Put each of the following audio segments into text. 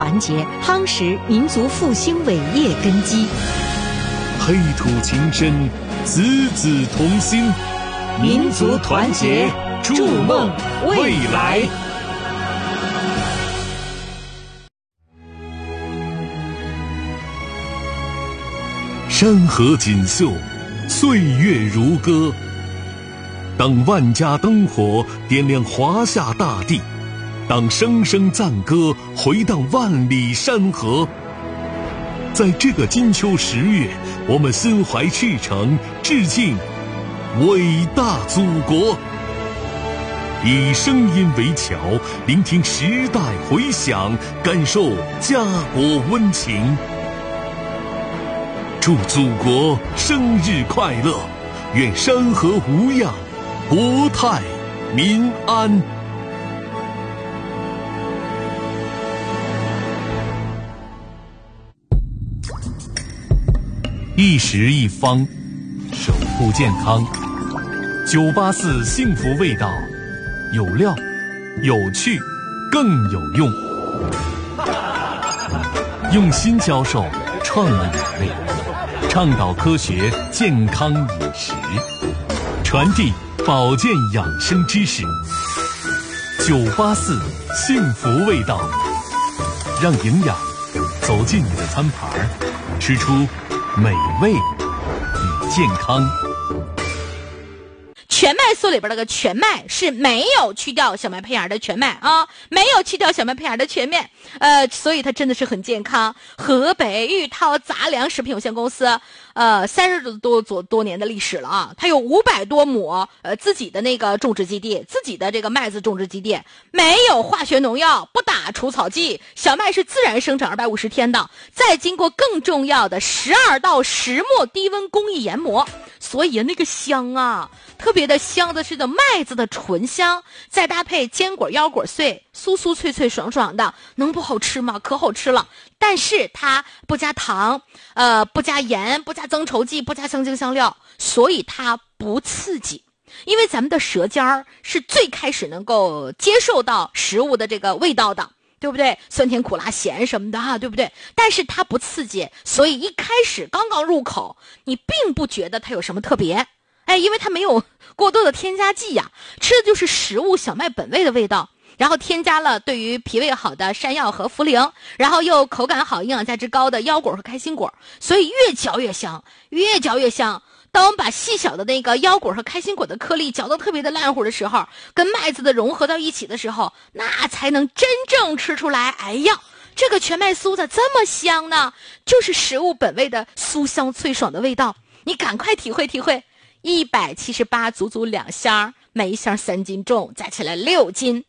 团结，夯实民族复兴伟业根基。 黑土情深，子子同心， 民族团结，筑梦未来。 山河锦绣，岁月如歌。当万家灯火点亮华夏大地，当声声赞歌回荡万里山河。在这个金秋10月，我们心怀赤诚，致敬伟大祖国。以声音为桥，聆听时代回响，感受家国温情。祝祖国生日快乐，愿山河无恙，国泰民安。一食一方，守护健康。984幸福味道，有料、有趣、更有用。用心教授创意美味，倡导科学健康饮食，传递保健养生知识。984幸福味道，让营养走进你的餐盘，吃出美味与健康。 全麦素里边那个全麦是没有去掉小麦胚芽的全麦啊，没有去掉小麦胚芽的全麦，所以它真的是很健康。河北玉涛杂粮食品有限公司，30多年的历史了啊，它有500多亩自己的那个种植基地，自己的这个麦子种植基地，没有化学农药，不打除草剂，小麦是自然生长250天的，再经过更重要的12到10末低温工艺研磨，所以那个香啊，特别的香的是的麦子的醇香，再搭配坚果腰果碎，酥酥脆脆爽爽的，能不好吃吗？可好吃了。但是它不加糖，不加盐，不加增稠剂，不加香精香料，所以它不刺激。因为咱们的舌尖儿是最开始能够接受到食物的这个味道的，对不对？酸甜苦辣咸什么的哈，对不对？但是它不刺激，所以一开始刚刚入口，你并不觉得它有什么特别。因为它没有过多的添加剂呀，吃的就是食物小麦本味的味道，然后添加了对于脾胃好的山药和茯苓，然后又口感好、营养价值高的腰果和开心果，所以越嚼越香，越嚼越香。当我们把细小的那个腰果和开心果的颗粒嚼得特别的烂乎的时候，跟麦子的融合到一起的时候，那才能真正吃出来，哎呀，这个全麦酥咋这么香呢？就是食物本味的酥香脆爽的味道，你赶快体会体会。178足2箱，每一箱3斤重，加起来6斤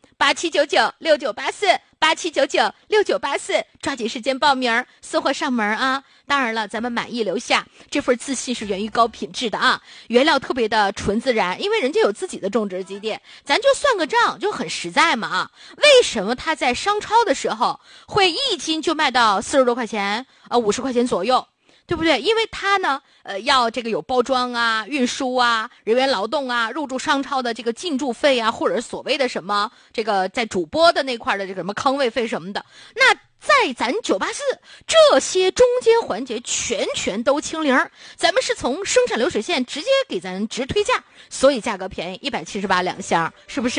，87996984，87996984，抓紧时间报名，送货上门啊！当然了，咱们满意留下，这份自信是源于高品质的啊，原料特别的纯自然，因为人家有自己的种植基地，咱就算个账，就很实在嘛啊！为什么他在商超的时候会1斤就卖到40多块钱，50块钱左右？对不对？因为它呢，要这个有包装啊、运输啊、人员劳动啊、入驻商超的这个进驻费啊，或者所谓的什么这个在主播的那块的这个什么坑位费什么的，那在咱984这些中间环节全都清零，咱们是从生产流水线直接给咱直推价，所以价格便宜，178箱，是不是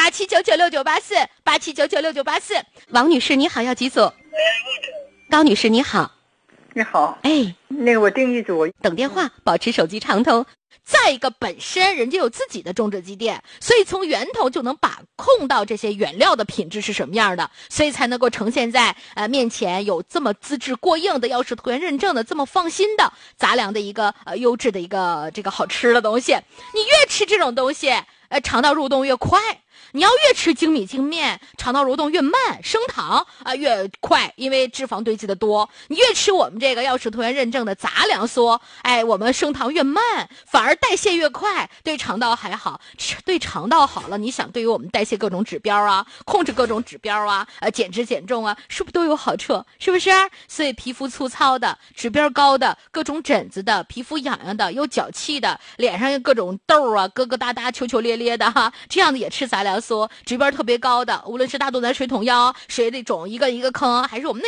？87996984，87996984。王女士你好，要几组？高女士你好。 你好，那个我订一组， 等电话，保持手机畅通。再一个，本身人家有自己的种植基地，所以从源头就能把控到这些原料的品质是什么样的，所以才能够呈现在面前，有这么资质过硬的药师团认证的这么放心的杂粮的一个优质的一个这个好吃的东西。你越吃这种东西，肠道蠕动越快。你要越吃精米精面，肠道蠕动越慢，升糖越快，因为脂肪堆积的多。你越吃我们这个药师团认证的杂粮酥，我们升糖越慢，反而代谢越快，对肠道还好。对肠道好了，你想对于我们代谢各种指标啊，控制各种指标啊，减脂减重啊，是不是都有好处？是不是？所以皮肤粗糙的、指标高的、各种疹子的、皮肤痒痒的、有脚气的、脸上有各种痘啊、疙疙瘩瘩、球球咧咧的哈，这样的也吃杂粮压缩，值班特别高的，无论是大肚腩水桶腰、水这种一个一个坑，还是我们内